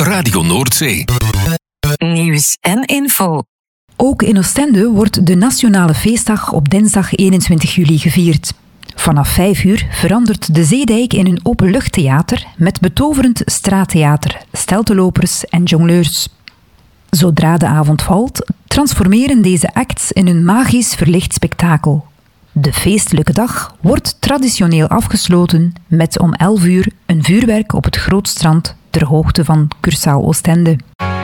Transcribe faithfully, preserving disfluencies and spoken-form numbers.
Radio Noordzee. Nieuws en info. Ook in Oostende wordt de Nationale Feestdag op dinsdag eenentwintig juli gevierd. Vanaf vijf uur verandert de Zeedijk in een openluchttheater met betoverend straattheater, steltenlopers en jongleurs. Zodra de avond valt, transformeren deze acts in een magisch verlicht spektakel. De feestelijke dag wordt traditioneel afgesloten met om elf uur een vuurwerk op het Grootstrand ter hoogte van Cursaal Oostende.